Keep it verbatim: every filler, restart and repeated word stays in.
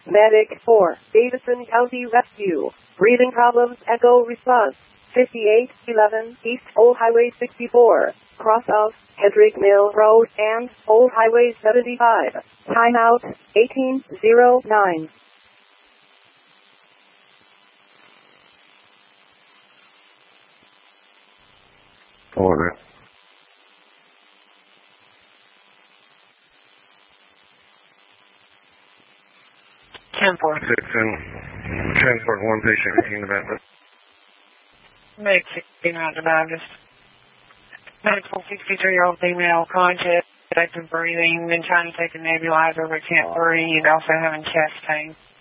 Medic four, Davidson County Rescue. Breathing problems, echo response. fifty-eight eleven East Old Highway sixty-four, cross of Hendrick Mill Road and Old Highway seventy-five. Timeout, eighteen oh nine. Order. ten four. Dixon, transport one patient, routine development. Make sixteen out of Baptist. Medical sixty-three-year-old female, conscious, active breathing, been trying to take a nebulizer but can't breathe, also having chest pain.